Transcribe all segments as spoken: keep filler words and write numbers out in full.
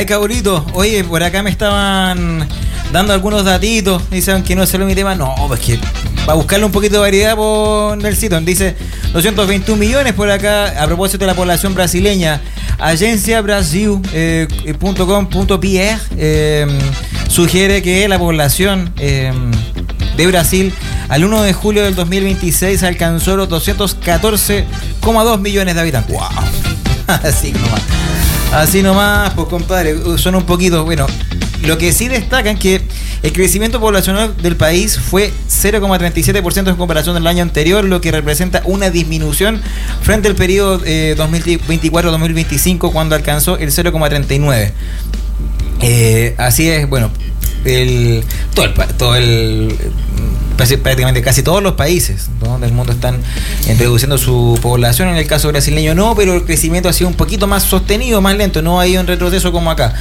Ay, cabrito, oye, por acá me estaban dando algunos datitos. Dicen que no es solo mi tema. No, pues que para buscarle un poquito de variedad por el sitio. Dice doscientos veintiún millones por acá a propósito de la población brasileña. Agencia Brasil punto com punto b r eh, sugiere que la población eh, de Brasil al uno de julio del dos mil veintiséis alcanzó los doscientos catorce coma dos millones de habitantes. Wow. Así nomás. Así nomás, pues compadre, son un poquito, bueno, lo que sí destacan que el crecimiento poblacional del país fue cero coma treinta y siete por ciento en comparación del año anterior, lo que representa una disminución frente al periodo eh, dos mil veinticuatro a dos mil veinticinco, cuando alcanzó el cero coma treinta y nueve. Eh, así es, bueno, el todo el, todo el prácticamente casi todos los países, ¿no?, del mundo están reduciendo su población. En el caso brasileño no, pero el crecimiento ha sido un poquito más sostenido, más lento, no ha ido en retroceso como acá.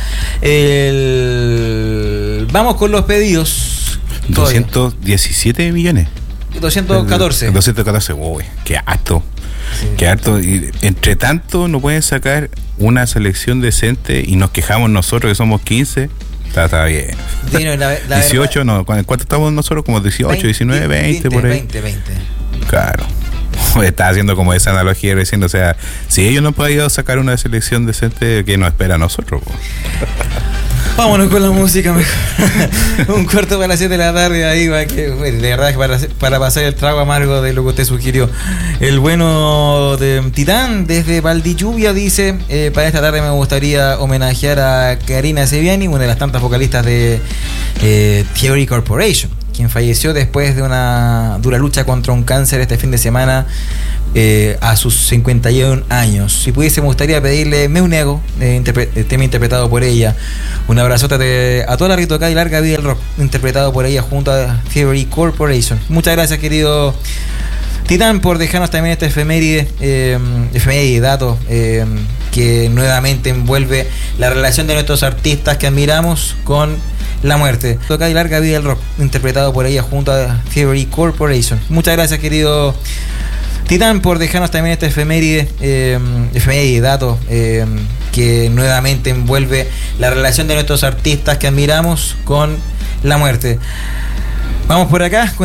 El... Vamos con los pedidos. doscientos diecisiete millones. doscientos catorce. doscientos catorce, uy, qué harto. Sí. Qué harto. Y entre tanto no pueden sacar una selección decente y nos quejamos nosotros que somos quince. Está, está bien. Dino, la, la dieciocho, verdad, no, ¿cuánto estamos nosotros? Como dieciocho, diecinueve, veinte, por ahí. veinte, veinte. Claro. Está haciendo como esa analogía diciendo, o sea, si ellos no han podido sacar una selección decente, ¿qué nos espera a nosotros? Vámonos con la música mejor. Un cuarto para las siete de la tarde ahí va, que de verdad es para, para pasar el trago amargo de lo que usted sugirió. El bueno de Titán desde Valdilluvia dice, eh, para esta tarde me gustaría homenajear a Karina Seviani, una de las tantas vocalistas de eh, Theory Corporation, quien falleció después de una dura lucha contra un cáncer este fin de semana eh, a sus cincuenta y un años. Si pudiese, me gustaría pedirle Me Unego, eh, interpre- el tema interpretado por ella. Un abrazote de, a toda la Rito acá y larga vida del rock, interpretado por ella junto a Theory Corporation. Muchas gracias, querido Titán, por dejarnos también esta efeméride, eh, efeméride dato eh, que nuevamente envuelve la relación de nuestros artistas que admiramos con la muerte. Toca y larga vida del rock, interpretado por ella junto a Theory Corporation. Muchas gracias, querido Titán, por dejarnos también esta efeméride, eh, efeméride dato eh, que nuevamente envuelve la relación de nuestros artistas que admiramos con la muerte. Vamos por acá con